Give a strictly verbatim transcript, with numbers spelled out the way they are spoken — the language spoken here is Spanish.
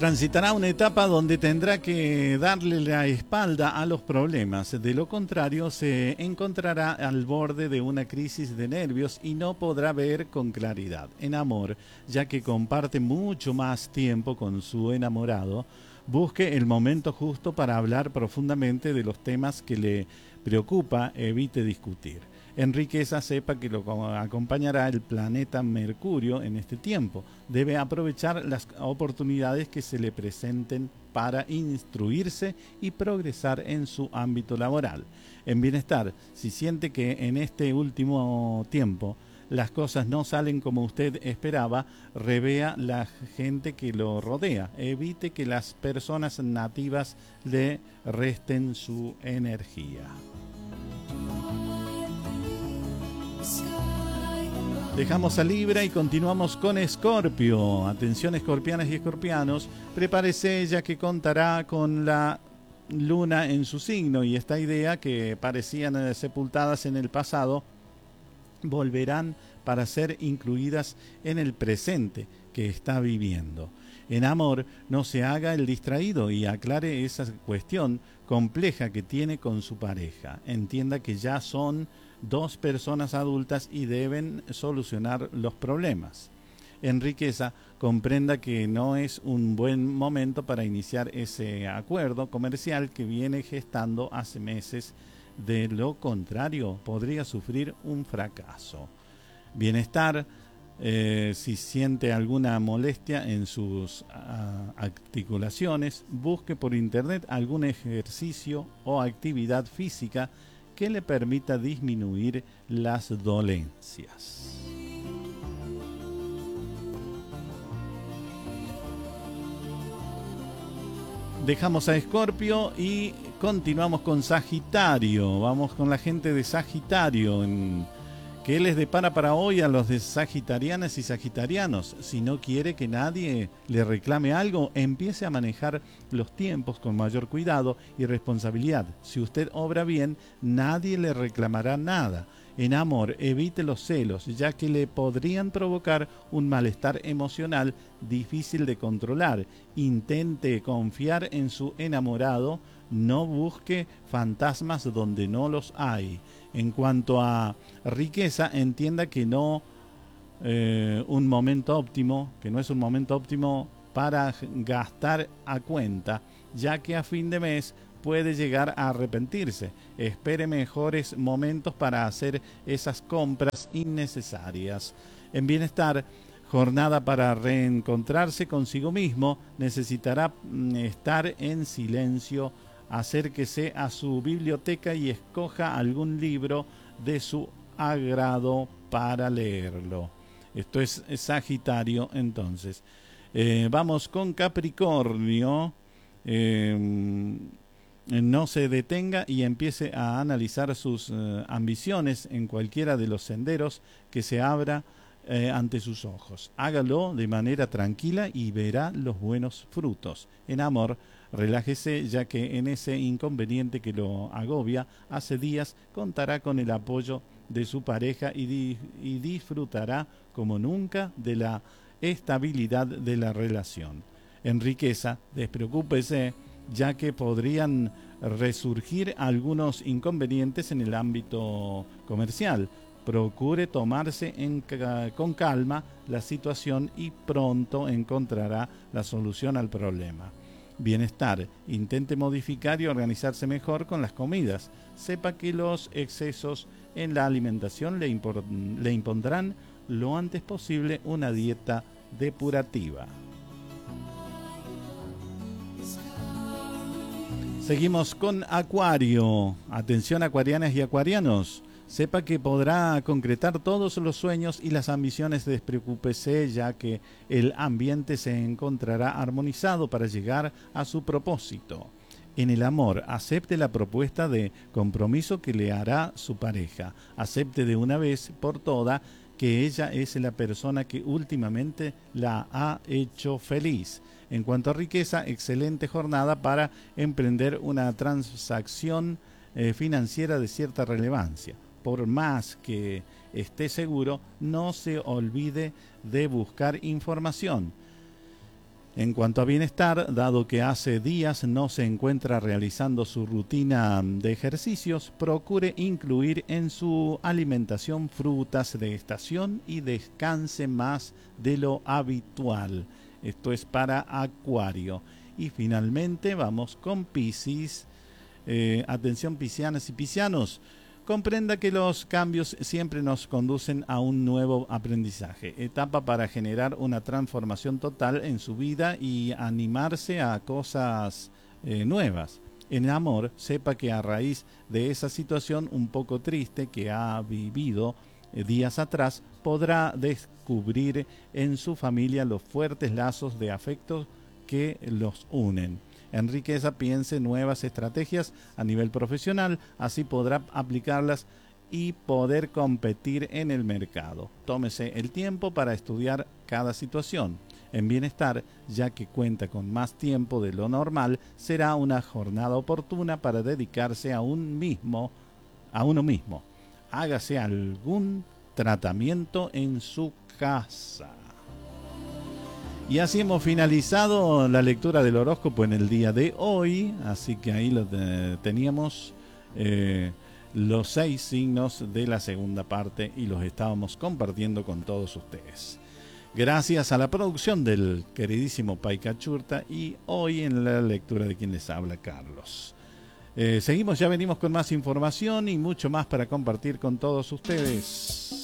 Transitará una etapa donde tendrá que darle la espalda a los problemas. De lo contrario, se encontrará al borde de una crisis de nervios y no podrá ver con claridad. En amor, ya que comparte mucho más tiempo con su enamorado, busque el momento justo para hablar profundamente de los temas que le preocupa, evite discutir. En riqueza, sepa que lo acompañará el planeta Mercurio en este tiempo. Debe aprovechar las oportunidades que se le presenten para instruirse y progresar en su ámbito laboral. En bienestar, si siente que en este último tiempo las cosas no salen como usted esperaba, revea la gente que lo rodea. Evite que las personas nativas le resten su energía. Dejamos a Libra y continuamos con Escorpio. Atención, escorpianas y escorpianos, prepárese ya que contará con la luna en su signo y esta idea que parecían sepultadas en el pasado volverán para ser incluidas en el presente que está viviendo. En amor, no se haga el distraído y aclare esa cuestión compleja que tiene con su pareja. Entienda que ya son dos personas adultas y deben solucionar los problemas. En riqueza, comprenda que no es un buen momento para iniciar ese acuerdo comercial que viene gestando hace meses. De lo contrario, podría sufrir un fracaso. Bienestar, eh, si siente alguna molestia en sus uh, articulaciones, busque por internet algún ejercicio o actividad física que le permita disminuir las dolencias. Dejamos a Escorpio y continuamos con Sagitario. Vamos con la gente de Sagitario. En, ¿Qué les depara para hoy a los de sagitarianas y sagitarianos? Si no quiere que nadie le reclame algo, empiece a manejar los tiempos con mayor cuidado y responsabilidad. Si usted obra bien, nadie le reclamará nada. En amor, evite los celos, ya que le podrían provocar un malestar emocional difícil de controlar. Intente confiar en su enamorado, no busque fantasmas donde no los hay. En cuanto a riqueza, entienda que no eh, un momento óptimo, que no es un momento óptimo para gastar a cuenta, ya que a fin de mes puede llegar a arrepentirse. Espere mejores momentos para hacer esas compras innecesarias. En bienestar, jornada para reencontrarse consigo mismo, necesitará estar en silencio. Acérquese a su biblioteca y escoja algún libro de su agrado para leerlo. Esto es Sagitario, entonces. Eh, vamos con Capricornio. Eh, no se detenga y empiece a analizar sus eh, ambiciones en cualquiera de los senderos que se abra eh, ante sus ojos. Hágalo de manera tranquila y verá los buenos frutos. En amor, relájese, ya que en ese inconveniente que lo agobia hace días contará con el apoyo de su pareja y, di- y disfrutará como nunca de la estabilidad de la relación. En riqueza, despreocúpese, ya que podrían resurgir algunos inconvenientes en el ámbito comercial. Procure tomarse en, con calma la situación y pronto encontrará la solución al problema. Bienestar, intente modificar y organizarse mejor con las comidas. Sepa que los excesos en la alimentación le, impor, le impondrán lo antes posible una dieta depurativa. Seguimos con Acuario. Atención, acuarianas y acuarianos. Sepa que podrá concretar todos los sueños y las ambiciones. Despreocúpese, ya que el ambiente se encontrará armonizado para llegar a su propósito. En el amor, acepte la propuesta de compromiso que le hará su pareja. Acepte de una vez por todas que ella es la persona que últimamente la ha hecho feliz. En cuanto a riqueza, excelente jornada para emprender una transacción eh, financiera de cierta relevancia. Por más que esté seguro, no se olvide de buscar información. En cuanto a bienestar, dado que hace días no se encuentra realizando su rutina de ejercicios, procure incluir en su alimentación frutas de estación y descanse más de lo habitual. Esto es para Acuario. Y finalmente vamos con Piscis. Eh, atención piscianas y piscianos. Comprenda que los cambios siempre nos conducen a un nuevo aprendizaje, etapa para generar una transformación total en su vida y animarse a cosas eh, nuevas. En amor, sepa que a raíz de esa situación un poco triste que ha vivido eh, días atrás, podrá descubrir en su familia los fuertes lazos de afecto que los unen. Enriqueza, piense nuevas estrategias a nivel profesional, así podrá aplicarlas y poder competir en el mercado. Tómese el tiempo para estudiar cada situación. En bienestar, ya que cuenta con más tiempo de lo normal, será una jornada oportuna para dedicarse a un mismo, a uno mismo. Hágase algún tratamiento en su casa. Y así hemos finalizado la lectura del horóscopo en el día de hoy, así que ahí lo te, teníamos eh, los seis signos de la segunda parte y los estábamos compartiendo con todos ustedes. Gracias a la producción del queridísimo Paika Churta y hoy en la lectura de quien les habla, Carlos. Eh, seguimos, ya venimos con más información y mucho más para compartir con todos ustedes.